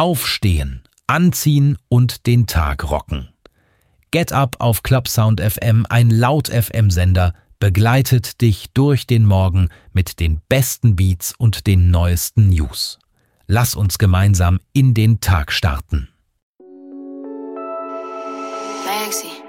Aufstehen, anziehen und den Tag rocken. Get Up auf Clubsound FM, ein Laut-FM-Sender, begleitet dich durch den Morgen mit den besten Beats und den neuesten News. Lass uns gemeinsam in den Tag starten. Maxi.